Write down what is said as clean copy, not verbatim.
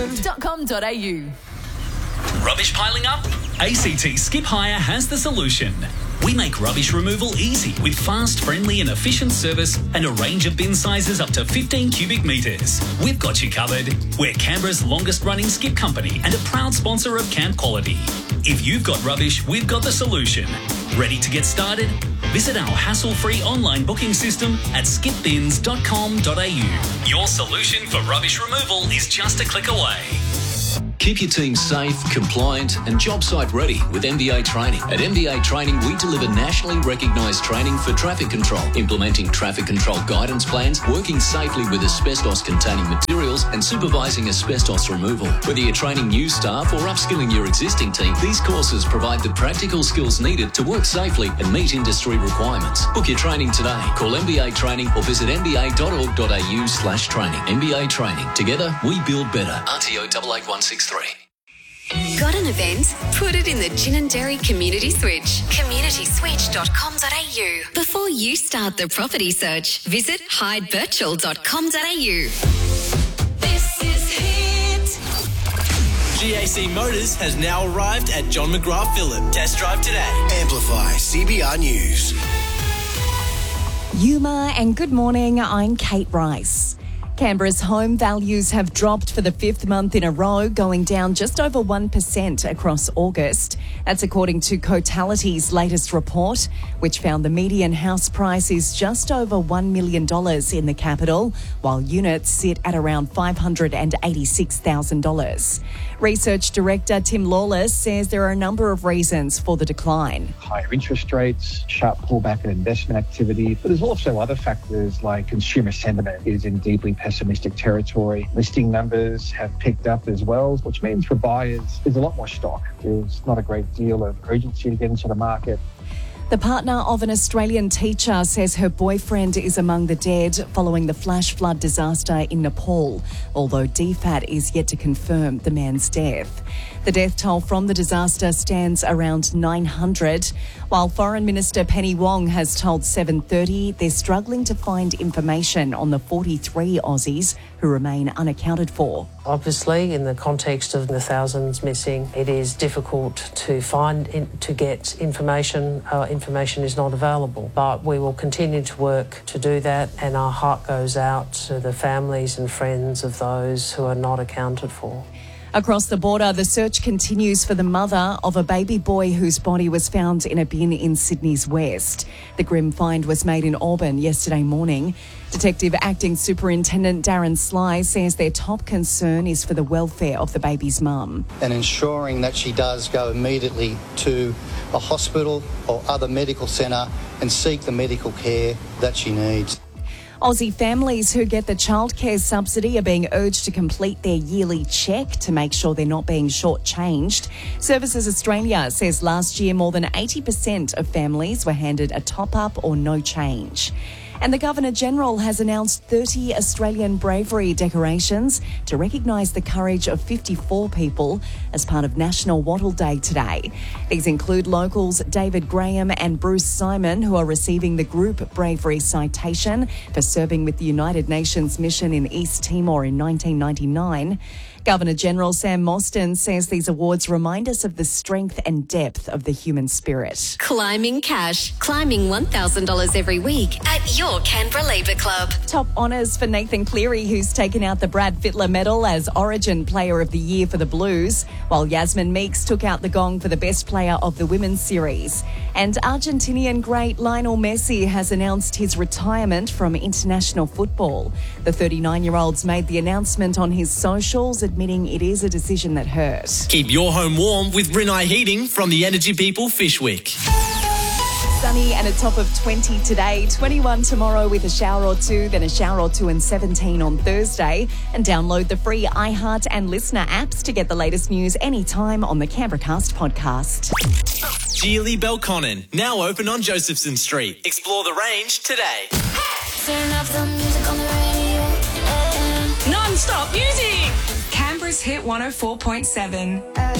skipbins.com.au. Rubbish piling up? ACT Skip Hire has the solution. We make rubbish removal easy with fast, friendly and efficient service and a range of bin sizes up to 15 cubic metres. We've got you covered. We're Canberra's longest running skip company and a proud sponsor of Camp Quality. If you've got rubbish, we've got the solution. Ready to get started? Visit our hassle-free online booking system at skipbins.com.au. Your solution for rubbish removal is just a click away. Keep your team safe, compliant and job site ready with MBA Training. At MBA Training, we deliver nationally recognised training for traffic control, implementing traffic control guidance plans, working safely with asbestos-containing materials and supervising asbestos removal. Whether you're training new staff or upskilling your existing team, these courses provide the practical skills needed to work safely and meet industry requirements. Book your training today. Call MBA Training or visit mba.org.au/training. MBA Training. Together, we build better. RTO 88163. Got an event? Put it in the Gin and Dairy Community Switch. communityswitch.com.au. Before you start the property search, visit hydebirchall.com.au. This is Hit. GAC Motors has now arrived at John McGrath Phillip. Test drive today. Amplify CBR News. Yuma and good morning, I'm Kate Rice. Canberra's home values have dropped for the fifth month in a row, going down just over 1% across August. That's according to Cotality's latest report, which found the median house price is just over $1 million in the capital, while units sit at around $586,000. Research Director Tim Lawless says there are a number of reasons for the decline. Higher interest rates, sharp pullback in investment activity, but there's also other factors like consumer sentiment is in deeply pessimistic territory. Listing numbers have picked up as well, which means for buyers there's a lot more stock. There's not a great deal of urgency to get into the market. The partner of an Australian teacher says her boyfriend is among the dead following the flash flood disaster in Nepal, although DFAT is yet to confirm the man's death. The death toll from the disaster stands around 900, while Foreign Minister Penny Wong has told 7:30 they're struggling to find information on the 43 Aussies who remain unaccounted for. Obviously, in the context of the thousands missing, it is difficult to get information. Information is not available, but we will continue to work to do that, and our heart goes out to the families and friends of those who are not accounted for. Across the border, the search continues for the mother of a baby boy whose body was found in a bin in Sydney's west. The grim find was made in Auburn yesterday morning. Detective Acting Superintendent Darren Sly says their top concern is for the welfare of the baby's mum. And ensuring that she does go immediately to a hospital or other medical centre and seek the medical care that she needs. Aussie families who get the childcare subsidy are being urged to complete their yearly check to make sure they're not being shortchanged. Services Australia says last year more than 80% of families were handed a top-up or no change. And the Governor-General has announced 30 Australian bravery decorations to recognise the courage of 54 people as part of National Wattle Day today. These include locals David Graham and Bruce Simon, who are receiving the Group Bravery Citation for serving with the United Nations mission in East Timor in 1999. Governor-General Sam Mostyn says these awards remind us of the strength and depth of the human spirit. Climbing cash. Climbing $1,000 every week at your Canberra Labour Club. Top honours for Nathan Cleary, who's taken out the Brad Fittler Medal as Origin Player of the Year for the Blues, while Yasmin Meeks took out the gong for the Best Player of the Women's Series. And Argentinian great Lionel Messi has announced his retirement from international football. The 39-year-old's made the announcement on his socials, admitting it is a decision that hurt. Keep your home warm with Rinnai Heating from the Energy People Fishwick. Sunny and a top of 20 today, 21 tomorrow with a shower or two, then a shower or two and 17 on Thursday. And download the free iHeart and Listener apps to get the latest news anytime on the Canberracast podcast. Geely Belconnen, now open on Josephson Street. Explore the range today. Turn up the music on the radio. Non-stop music. Canberra's Hit 104.7.